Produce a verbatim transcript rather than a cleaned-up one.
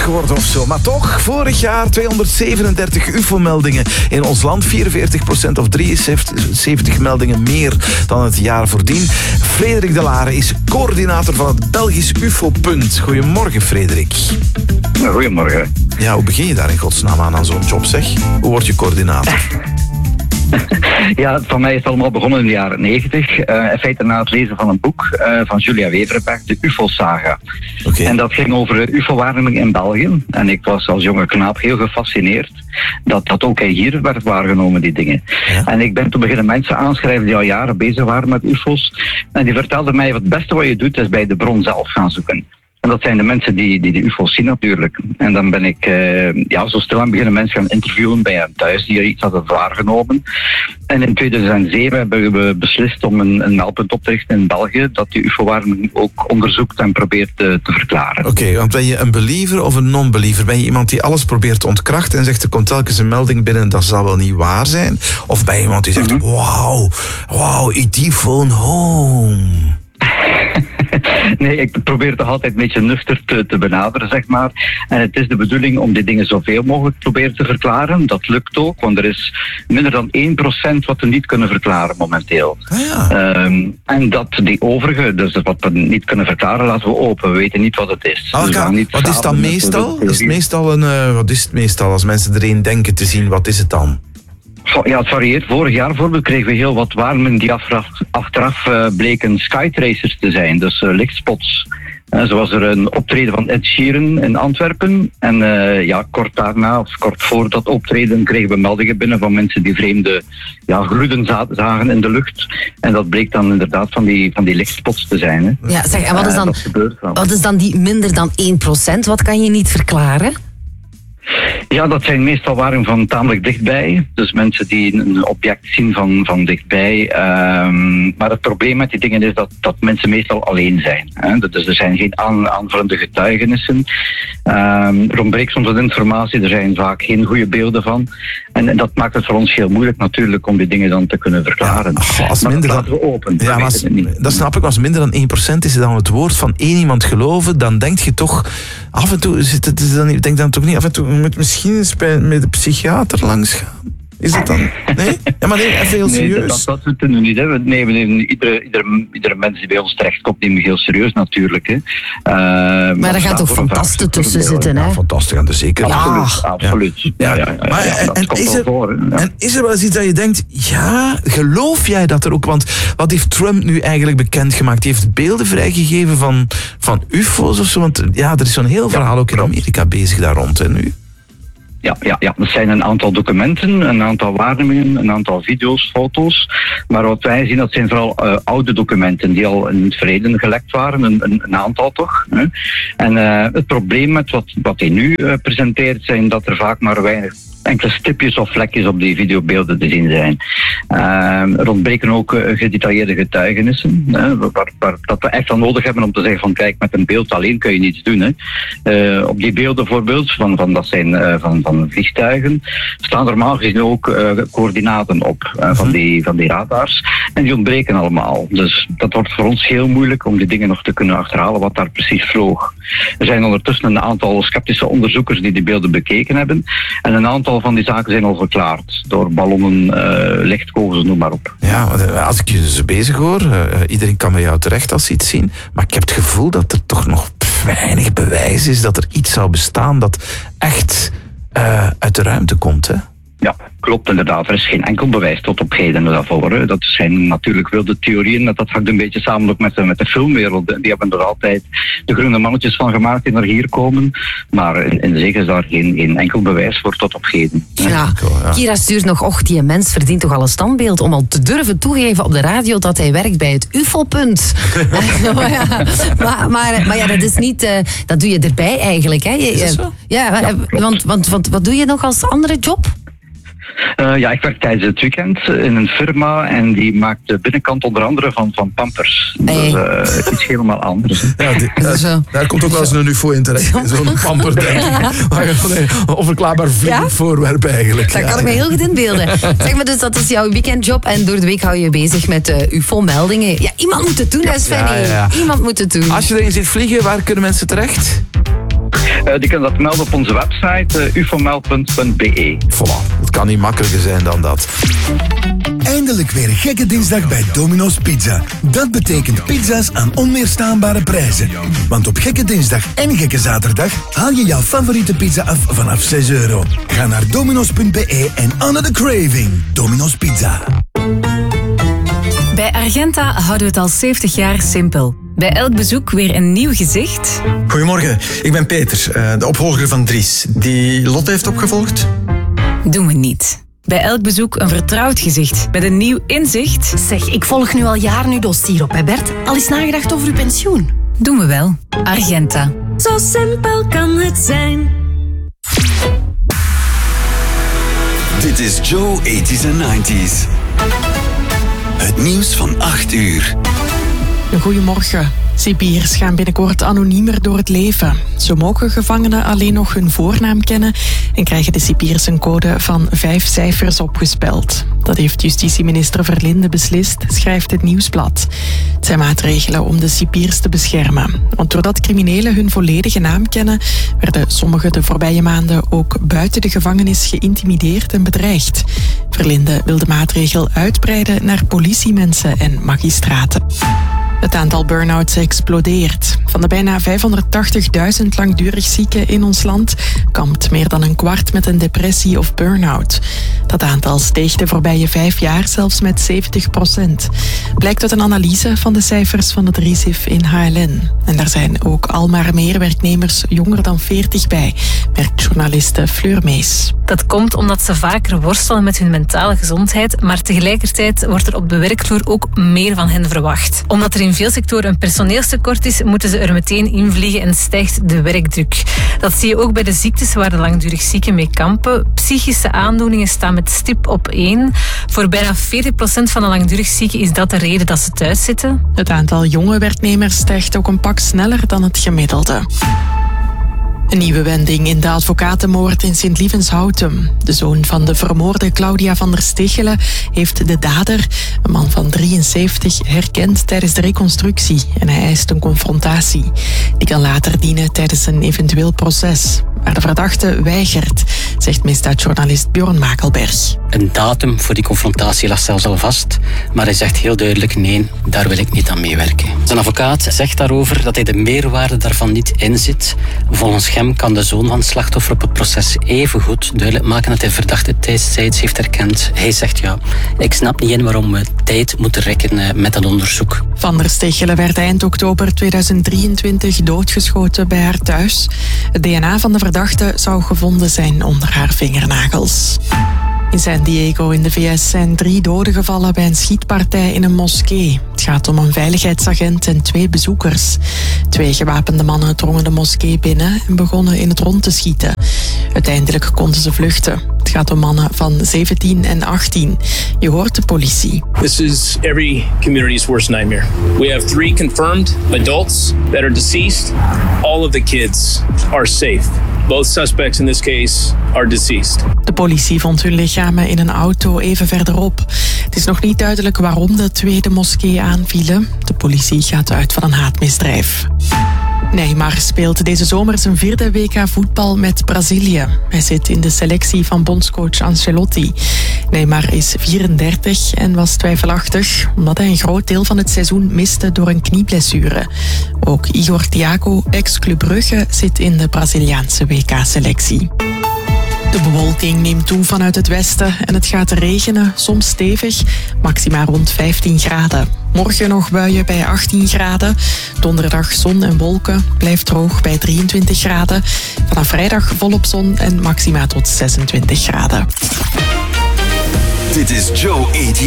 geworden of zo. Maar toch, vorig jaar tweehonderdzevenendertig U F O-meldingen in ons land. vierenveertig procent of drieënzeventig meldingen meer dan het jaar voordien. Frederik De Lare is coördinator van het Belgisch U F O-punt. Goedemorgen, Frederik. Goedemorgen. Ja, hoe begin je daar in godsnaam aan aan zo'n job, zeg? Hoe word je coördinator? Ja, van mij is het allemaal begonnen in de jaren negentig. Uh, in feite na het lezen van een boek uh, van Julia Weverberg, de U F O-saga. Okay. En dat ging over U F O-waarneming in België. En ik was als jonge knaap heel gefascineerd dat dat ook hier werd waargenomen, die dingen. Ja. En ik ben toen beginnen mensen aanschrijven die al jaren bezig waren met U F O's. En die vertelden mij, het beste wat je doet is bij de bron zelf gaan zoeken. En dat zijn de mensen die, die de U F O's zien natuurlijk. En dan ben ik uh, ja, zo stil aan beginnen mensen gaan interviewen bij hen thuis die er iets hadden waargenomen. En in tweeduizend zeven hebben we beslist om een, een meldpunt op te richten in België dat die U F O-waarneming ook onderzoekt en probeert te, te verklaren. Oké, okay, want ben je een believer of een non-believer? Ben je iemand die alles probeert te ontkrachten en zegt er komt telkens een melding binnen dat zal wel niet waar zijn? Of ben je iemand die zegt mm-hmm. wauw, wauw, E T phone home? Nee, ik probeer het altijd een beetje nuchter te, te benaderen, zeg maar. En het is de bedoeling om die dingen zoveel mogelijk proberen te verklaren. Dat lukt ook, want er is minder dan één procent wat we niet kunnen verklaren momenteel. Ah, ja. um, en dat die overige, dus wat we niet kunnen verklaren, laten we open. We weten niet wat het is. Ah, dus niet wat is dan meestal? Is het meestal een, uh, wat is het meestal als mensen erin denken te zien? Wat is het dan? Ja, het varieert. Vorig jaar bijvoorbeeld kregen we heel wat waarnemingen die achteraf, achteraf uh, bleken skytracers te zijn, dus uh, lichtspots. Uh, zo was er een optreden van Ed Sheeran in Antwerpen. En uh, ja, kort daarna, of kort voor dat optreden, kregen we meldingen binnen van mensen die vreemde ja, gloeden zagen in de lucht. En dat bleek dan inderdaad van die, van die lichtspots te zijn. Hè. Ja, zeg, en wat is dan, uh, wat is dan die minder dan één procent? Wat kan je niet verklaren? Ja, dat zijn meestal waarnemingen van tamelijk dichtbij. Dus mensen die een object zien van, van dichtbij. Um, maar het probleem met die dingen is dat, dat mensen meestal alleen zijn. Hè? Dus er zijn geen aan, aanvullende getuigenissen. Um, er ontbreekt soms wat informatie, er zijn vaak geen goede beelden van. En, en dat maakt het voor ons heel moeilijk natuurlijk om die dingen dan te kunnen verklaren. Ja, als maar minder dat laten we open. Ja, maar als, dat snap ik, als minder dan één procent is dan het woord van één iemand geloven, dan denk je toch af en toe, zit het, dan, denk dan toch niet af en toe, moet misschien eens bij, met de psychiater langs gaan? Is dat dan? Nee? Ja, maar nee, even heel serieus. Nee, dat, dat, dat doen we niet. Hè. We nemen iedere, iedere, iedere mens die bij ons terechtkomt, nemen we heel serieus natuurlijk. Hè. Uh, maar, maar er gaat toch fantastisch tussen zitten, hè? Ja, fantastisch aan de zeker. Ja, absoluut, absoluut. Ja. Ja, ja, ja, maar, ja, dat en, komt is wel er, voor. Hè. Ja. En is er wel eens iets dat je denkt, ja, geloof jij dat er ook? Want wat heeft Trump nu eigenlijk bekendgemaakt? Die heeft beelden vrijgegeven van, van U F O's of zo. Want ja, er is zo'n heel verhaal ja, ook in Amerika bezig daar rond, hè, nu. Ja, ja, ja, dat zijn een aantal documenten, een aantal waarnemingen, een aantal video's, foto's. Maar wat wij zien, dat zijn vooral uh, oude documenten die al in het verleden gelekt waren, een, een, een aantal toch. Hè? En uh, het probleem met wat, wat hij nu uh, presenteert, zijn dat er vaak maar weinig enkele stipjes of vlekjes op die videobeelden te zien zijn. Uh, er ontbreken ook uh, gedetailleerde getuigenissen, hè, waar, waar, dat we echt al nodig hebben om te zeggen van kijk, met een beeld alleen kun je niets doen. Hè. Uh, op die beelden bijvoorbeeld, van, van, dat zijn uh, van, van vliegtuigen, staan er normaal gezien ook uh, coördinaten op uh, van, die, van die radars. En die ontbreken allemaal. Dus dat wordt voor ons heel moeilijk om die dingen nog te kunnen achterhalen wat daar precies vloog. Er zijn ondertussen een aantal sceptische onderzoekers die die beelden bekeken hebben. En een aantal van die zaken zijn al verklaard. Door ballonnen, uh, lichtkogels, noem maar op. Ja, als ik je dus bezig hoor, uh, iedereen kan bij jou terecht als ze iets zien. Maar ik heb het gevoel dat er toch nog weinig bewijs is dat er iets zou bestaan dat echt uh, uit de ruimte komt, hè? Ja, klopt inderdaad. Er is geen enkel bewijs tot op heden daarvoor. Hè. Dat zijn natuurlijk wilde theorieën. Dat, dat hangt een beetje samen ook met de, met de filmwereld. Die hebben er altijd de groene mannetjes van gemaakt die naar hier komen. Maar in, in zich is daar geen, geen enkel bewijs voor tot op heden. Ja. Ja. Kira stuurt nog, och, die mens verdient toch al een standbeeld om al te durven toegeven op de radio dat hij werkt bij het U F O-punt. maar, ja, maar, maar, maar ja, dat is niet, uh, dat doe je erbij eigenlijk. Hè. Je, is dat zo? Ja, ja, want, want, want wat doe je nog als andere job? Uh, ja, ik werk tijdens het weekend in een firma en die maakt de binnenkant onder andere van, van Pampers. Hey. Dus uh, iets helemaal anders. Ja, die, daar, daar komt ook wel eens een U F O in terecht. Zo'n pamper, denk ik. Een onverklaarbaar vliegend ja? voorwerp eigenlijk. Dat ja. kan ik me heel goed inbeelden. Zeg maar, dus dat is jouw weekendjob en door de week hou je je bezig met uh, U F O-meldingen. Ja, iemand moet het doen, hè, Svenny. Ja, ja, ja. Iemand moet het doen. Als je erin zit vliegen, waar kunnen mensen terecht? Uh, die kunnen dat melden op onze website uh, ufomel punt b e. Voilà, het kan niet makkelijker zijn dan dat. Eindelijk weer gekke dinsdag bij Domino's Pizza. Dat betekent pizza's aan onweerstaanbare prijzen. Want op gekke dinsdag en gekke zaterdag haal je jouw favoriete pizza af vanaf zes euro. Ga naar dominos punt b e en honor the craving. Domino's Pizza. Bij Argenta houden we het al zeventig jaar simpel. Bij elk bezoek weer een nieuw gezicht. Goedemorgen, ik ben Peter, de opvolger van Dries. Die Lotte heeft opgevolgd? Doen we niet. Bij elk bezoek een vertrouwd gezicht met een nieuw inzicht. Zeg, ik volg nu al jaren uw dossier op, hè Bert? Al eens nagedacht over uw pensioen? Doen we wel. Argenta. Zo simpel kan het zijn. Dit is Joe tachtiger en negentiger. Het nieuws van acht uur. Goedemorgen. Cipiers gaan binnenkort anoniemer door het leven. Zo mogen gevangenen alleen nog hun voornaam kennen en krijgen de cipiers een code van vijf cijfers opgespeld. Dat heeft justitieminister Verlinde beslist, schrijft het Nieuwsblad. Het zijn maatregelen om de cipiers te beschermen. Want doordat criminelen hun volledige naam kennen, werden sommigen de voorbije maanden ook buiten de gevangenis geïntimideerd en bedreigd. Verlinde wil de maatregel uitbreiden naar politiemensen en magistraten. Het aantal burn-outs explodeert. Van de bijna vijfhonderdtachtigduizend langdurig zieken in ons land kampt meer dan een kwart met een depressie of burn-out. Dat aantal steeg de voorbije vijf jaar zelfs met zeventig procent. Blijkt uit een analyse van de cijfers van het R I S I F in H L N. En daar zijn ook al maar meer werknemers jonger dan veertig bij, merkt journaliste Fleur Mees. Dat komt omdat ze vaker worstelen met hun mentale gezondheid, maar tegelijkertijd wordt er op de werkvloer ook meer van hen verwacht. Omdat er in veel sectoren een personeelstekort is, moeten ze er meteen invliegen en stijgt de werkdruk. Dat zie je ook bij de ziektes waar de langdurig zieken mee kampen. Psychische aandoeningen staan met stip op één. Voor bijna veertig procent van de langdurig zieken is dat de reden dat ze thuis zitten. Het aantal jonge werknemers stijgt ook een pak sneller dan het gemiddelde. Een nieuwe wending in de advocatenmoord in Sint-Lievens-Houten. De zoon van de vermoorde Claudia van der Stichelen heeft de dader, een man van drieënzeventig, herkend tijdens de reconstructie en hij eist een confrontatie. Die kan later dienen tijdens een eventueel proces. Maar de verdachte weigert, zegt misdaadjournalist Bjorn Makelberg. Een datum voor die confrontatie lag zelfs al vast, maar hij zegt heel duidelijk nee, daar wil ik niet aan meewerken. Zijn advocaat zegt daarover dat hij de meerwaarde daarvan niet inziet. Volgens hem kan de zoon van het slachtoffer op het proces evengoed duidelijk maken dat hij verdachte tijds heeft erkend. Hij zegt ja, ik snap niet in waarom we tijd moeten rekken met dat onderzoek. Van der Stichelen werd eind oktober tweeduizend drieëntwintig doodgeschoten bij haar thuis. Het D N A van de verdachte zou gevonden zijn onder haar vingernagels. In San Diego in de V S zijn drie doden gevallen bij een schietpartij in een moskee. Het gaat om een veiligheidsagent en twee bezoekers. Twee gewapende mannen drongen de moskee binnen en begonnen in het rond te schieten. Uiteindelijk konden ze vluchten. Het gaat om mannen van zeventien en achttien. Je hoort de politie. This is every community's worst nightmare. We have three confirmed adults that are deceased. All of the kids are safe. Both suspects in this case are deceased. De politie vond hun lichamen in een auto even verderop. Het is nog niet duidelijk waarom de twee de moskee aanvielen. De politie gaat uit van een haatmisdrijf. Neymar speelt deze zomer zijn vierde W K voetbal met Brazilië. Hij zit in de selectie van bondscoach Ancelotti. Neymar is vierendertig en was twijfelachtig omdat hij een groot deel van het seizoen miste door een knieblessure. Ook Igor Thiago, ex-Club Brugge, zit in de Braziliaanse W K-selectie. De bewolking neemt toe vanuit het westen en het gaat regenen, soms stevig, maxima rond vijftien graden. Morgen nog buien bij achttien graden. Donderdag zon en wolken, blijft droog bij drieëntwintig graden. Vanaf vrijdag volop zon en maxima tot zesentwintig graden. Dit is Joe tachtiger